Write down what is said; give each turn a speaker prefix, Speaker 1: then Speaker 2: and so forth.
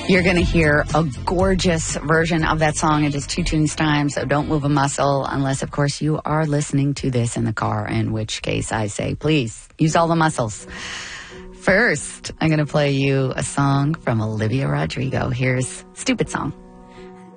Speaker 1: You're going to hear a gorgeous version of that song in just 2 tunes time, so don't move a muscle unless, of course, you are listening to this in the car, in which case I say, please, use all the muscles. First, I'm going to play you a song from Olivia Rodrigo. Here's Stupid Song.